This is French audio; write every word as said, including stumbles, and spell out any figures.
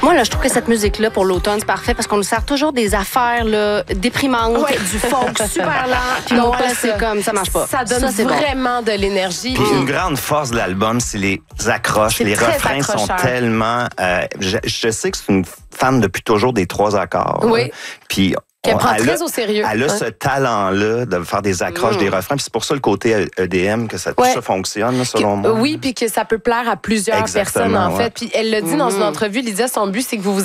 Moi, là, je trouve que cette musique-là, pour l'automne, c'est parfait parce qu'on nous sert toujours des affaires là, déprimantes, Ouais. du folk super lent. Puis Non, moi, pas là, ça. c'est comme, ça marche pas. Ça donne Ça, c'est bon. vraiment de l'énergie. Puis une grande force de l'album, c'est les accroches. C'est Les très refrains sont accrocheur. tellement... euh, je, je sais que c'est une fan depuis toujours des trois accords. Oui. Puis... Qu'elle on- prend elle très a- au sérieux. Elle a Ouais. ce talent-là de faire des accroches, Mm. des refrains. Puis c'est pour ça le côté E D M, que ça, tout Ouais. ça fonctionne, là, selon Que- moi. oui, puis que ça peut plaire à plusieurs Exactement, personnes, en ouais. fait. Puis elle l'a dit dans une Mhm. entrevue, Lydia, son but, c'est que vous vous